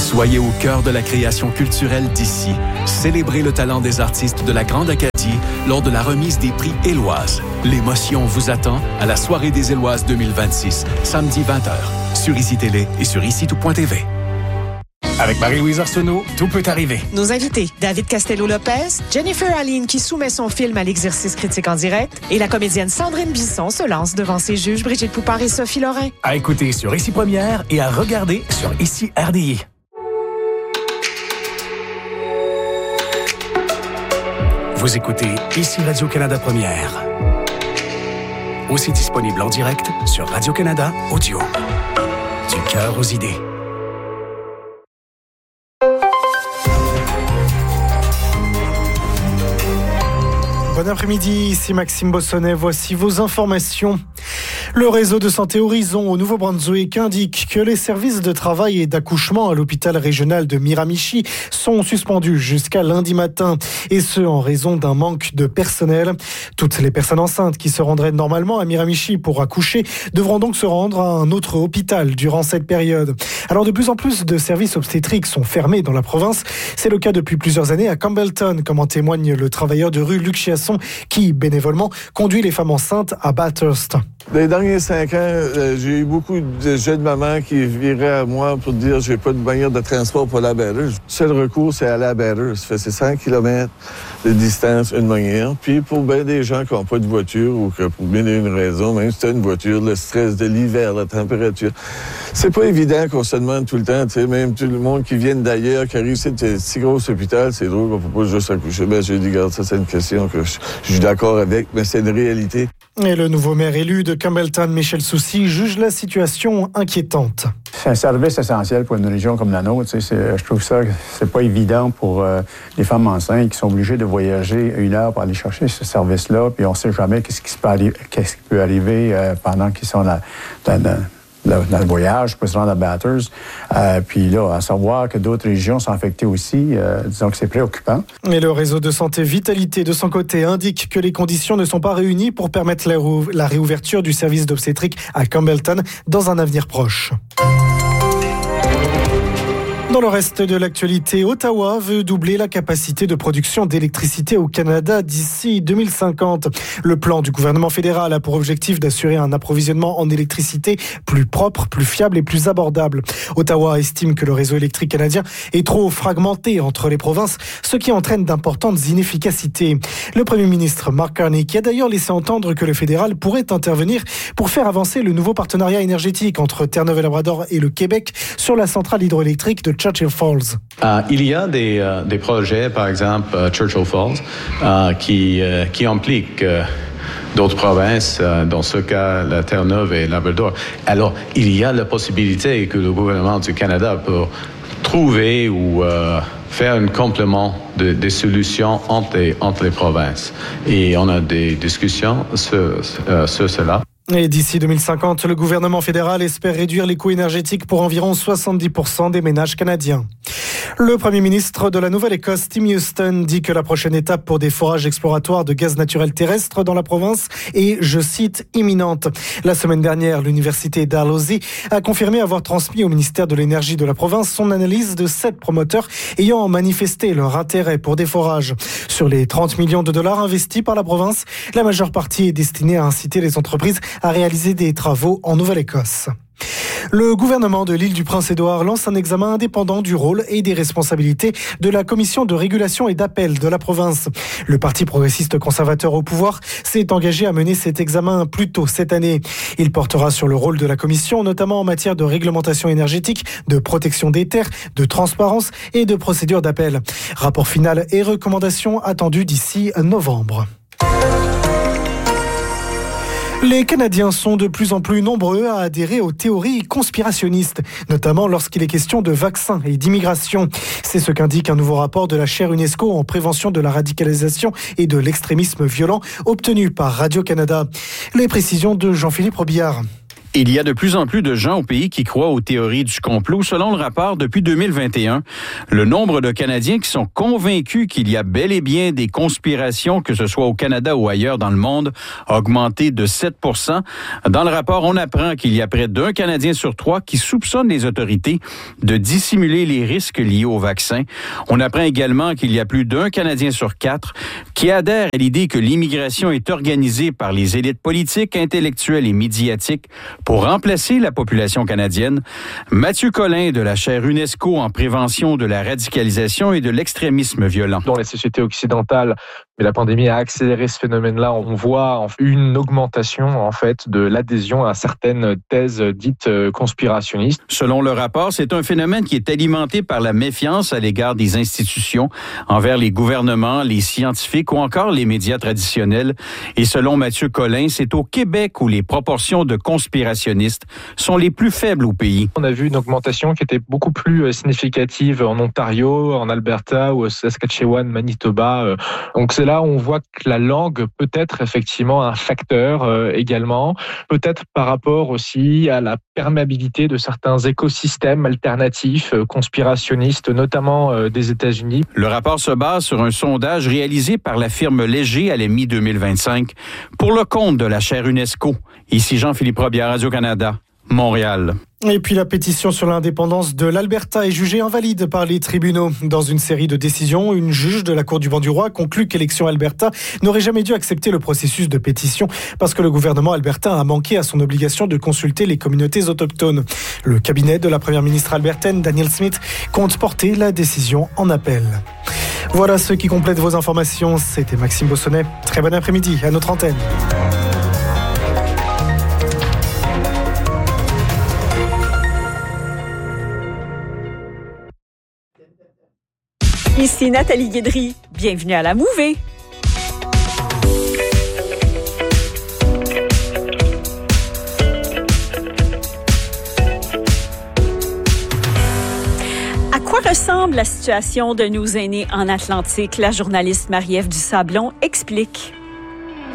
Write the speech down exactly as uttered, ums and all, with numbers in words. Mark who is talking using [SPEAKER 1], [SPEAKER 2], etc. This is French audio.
[SPEAKER 1] Soyez au cœur de la création culturelle d'ici. Célébrez le talent des artistes de la Grande Acadie lors de la remise des prix Éloises. L'émotion vous attend à la Soirée des Éloises deux mille vingt-six, samedi vingt heures, sur Ici Télé et sur ici tout point t v.
[SPEAKER 2] Avec Marie-Louise Arsenault, tout peut arriver.
[SPEAKER 3] Nos invités, David Castello-Lopez, Jennifer Aline qui soumet son film à l'exercice critique en direct et la comédienne Sandrine Bisson se lance devant ses juges Brigitte Poupard et Sophie Lorrain.
[SPEAKER 2] À écouter sur Ici Première et à regarder sur Ici R D I. Vous écoutez Ici Radio-Canada Première. Aussi disponible en direct sur Radio-Canada Audio. Du cœur aux idées.
[SPEAKER 4] Bon après-midi, ici Maxime Bossonnet, voici vos informations. Le réseau de santé Horizon au Nouveau-Brunswick indique que les services de travail et d'accouchement à l'hôpital régional de Miramichi sont suspendus jusqu'à lundi matin, et ce en raison d'un manque de personnel. Toutes les personnes enceintes qui se rendraient normalement à Miramichi pour accoucher devront donc se rendre à un autre hôpital durant cette période. Alors de plus en plus de services obstétriques sont fermés dans la province. C'est le cas depuis plusieurs années à Campbellton, comme en témoigne le travailleur de rue Luc Chiasson qui, bénévolement, conduit les femmes enceintes à Bathurst.
[SPEAKER 5] Dans les derniers cinq ans, euh, j'ai eu beaucoup de jeunes mamans qui viraient à moi pour dire j'ai pas de manière de transport pour aller à Bathurst. Le seul recours, c'est aller à Bathurst. Ça fait c'est cent kilomètres de distance, une manière. Puis pour bien des gens qui n'ont pas de voiture ou que pour bien une raison, même si tu as une voiture, le stress de l'hiver, la température, c'est pas évident qu'on se demande tout le temps, tu sais, même tout le monde qui vient d'ailleurs, qui arrive ici, c'est si gros hôpital, c'est drôle qu'on peut pas juste accoucher. Ben, j'ai dit, regarde, ça, c'est une question que je, je suis d'accord avec, mais c'est une réalité.
[SPEAKER 4] Et le nouveau maire élu de Campbellton, Michel Soucy, juge la situation inquiétante.
[SPEAKER 6] C'est un service essentiel pour une région comme la nôtre. Tu sais, c'est, je trouve ça, c'est pas évident pour euh, les femmes enceintes qui sont obligées de voyager une heure pour aller chercher ce service-là, puis on sait jamais qu'est-ce qui, se peut, arri- qu'est-ce qui peut arriver euh, pendant qu'ils sont dans, dans, dans dans le voyage, pour se rendre à Bathurst. Euh, puis là, à savoir que d'autres régions sont affectées aussi, euh, disons que c'est préoccupant.
[SPEAKER 4] Et le réseau de santé Vitalité, de son côté, indique que les conditions ne sont pas réunies pour permettre la, rou- la réouverture du service d'obstétrique à Campbellton dans un avenir proche. Dans le reste de l'actualité, Ottawa veut doubler la capacité de production d'électricité au Canada d'ici deux mille cinquante. Le plan du gouvernement fédéral a pour objectif d'assurer un approvisionnement en électricité plus propre, plus fiable et plus abordable. Ottawa estime que le réseau électrique canadien est trop fragmenté entre les provinces, ce qui entraîne d'importantes inefficacités. Le Premier ministre Mark Carney, qui a d'ailleurs laissé entendre que le fédéral pourrait intervenir pour faire avancer le nouveau partenariat énergétique entre Terre-Neuve-et-Labrador et le Québec sur la centrale hydroélectrique de Churchill Falls.
[SPEAKER 7] Euh, il y a des, euh, des projets, par exemple euh, Churchill Falls, euh, qui, euh, qui impliquent euh, d'autres provinces, euh, dans ce cas la Terre-Neuve et Labrador. Alors, il y a la possibilité que le gouvernement du Canada peut trouver ou euh, faire un complément de, des solutions entre les, entre les provinces. Et on a des discussions sur, euh, sur cela.
[SPEAKER 4] Et d'ici deux mille cinquante, le gouvernement fédéral espère réduire les coûts énergétiques pour environ soixante-dix pour cent des ménages canadiens. Le Premier ministre de la Nouvelle-Écosse, Tim Houston, dit que la prochaine étape pour des forages exploratoires de gaz naturel terrestre dans la province est, je cite, imminente. La semaine dernière, l'université Dalhousie a confirmé avoir transmis au ministère de l'Énergie de la province son analyse de sept promoteurs ayant manifesté leur intérêt pour des forages. Sur les trente millions de dollars investis par la province, la majeure partie est destinée à inciter les entreprises à réaliser des travaux en Nouvelle-Écosse. Le gouvernement de l'île du Prince-Édouard lance un examen indépendant du rôle et des responsabilités de la commission de régulation et d'appel de la province. Le Parti progressiste conservateur au pouvoir s'est engagé à mener cet examen plus tôt cette année. Il portera sur le rôle de la commission, notamment en matière de réglementation énergétique, de protection des terres, de transparence et de procédure d'appel. Rapport final et recommandations attendus d'ici novembre. Les Canadiens sont de plus en plus nombreux à adhérer aux théories conspirationnistes, notamment lorsqu'il est question de vaccins et d'immigration. C'est ce qu'indique un nouveau rapport de la chaire UNESCO en prévention de la radicalisation et de l'extrémisme violent obtenu par Radio-Canada. Les précisions de Jean-Philippe Robillard.
[SPEAKER 8] Il y a de plus en plus de gens au pays qui croient aux théories du complot. Selon le rapport, depuis deux mille vingt et un, le nombre de Canadiens qui sont convaincus qu'il y a bel et bien des conspirations, que ce soit au Canada ou ailleurs dans le monde, a augmenté de sept pour cent. Dans le rapport, on apprend qu'il y a près d'un Canadien sur trois qui soupçonne les autorités de dissimuler les risques liés au vaccin. On apprend également qu'il y a plus d'un Canadien sur quatre qui adhère à l'idée que l'immigration est organisée par les élites politiques, intellectuelles et médiatiques pour remplacer la population canadienne. Mathieu Collin de la chaire UNESCO en prévention de la radicalisation et de l'extrémisme violent.
[SPEAKER 9] Dans les sociétés occidentales, mais la pandémie a accéléré ce phénomène-là. On voit une augmentation en fait de l'adhésion à certaines thèses dites conspirationnistes.
[SPEAKER 8] Selon le rapport, c'est un phénomène qui est alimenté par la méfiance à l'égard des institutions envers les gouvernements, les scientifiques ou encore les médias traditionnels. Et selon Mathieu Collin, c'est au Québec où les proportions de conspirationnistes sont les plus faibles au pays.
[SPEAKER 9] On a vu une augmentation qui était beaucoup plus significative en Ontario, en Alberta ou au Saskatchewan, Manitoba. Donc c'est là où on voit que la langue peut être effectivement un facteur euh, également, peut-être par rapport aussi à la perméabilité de certains écosystèmes alternatifs, euh, conspirationnistes, notamment euh, des États-Unis.
[SPEAKER 8] Le rapport se base sur un sondage réalisé par la firme Léger à la mi deux mille vingt-cinq pour le compte de la chaire UNESCO. Ici Jean-Philippe Robillard, Radio-Canada, Montréal.
[SPEAKER 4] Et puis la pétition sur l'indépendance de l'Alberta est jugée invalide par les tribunaux. Dans une série de décisions, une juge de la Cour du Banc-du-Roi conclut qu'Élections Alberta n'aurait jamais dû accepter le processus de pétition parce que le gouvernement albertain a manqué à son obligation de consulter les communautés autochtones. Le cabinet de la première ministre albertaine, Danielle Smith, compte porter la décision en appel. Voilà ce qui complète vos informations. C'était Maxime Bossonnet. Très bon après-midi à notre antenne.
[SPEAKER 10] Ici Nathalie Guédry. Bienvenue à la Mouvée. À quoi ressemble la situation de nos aînés en Atlantique? La journaliste Marie-Ève Dusablon explique.